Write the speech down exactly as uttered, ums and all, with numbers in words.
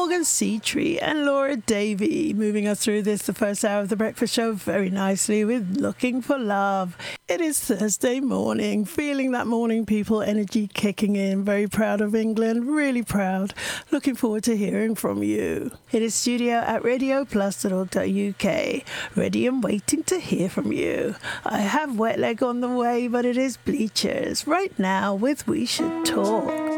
Morgan Seatree and Laura Davey, moving us through this, the first hour of the breakfast show, very nicely with Looking for Love. It is Thursday morning, feeling that morning people energy kicking in. Very proud of England, really proud. Looking forward to hearing from you. It is studio at radio plus dot org dot U K, ready and waiting to hear from you. I have Wet Leg on the way, but it is Bleachers right now with We Should Talk.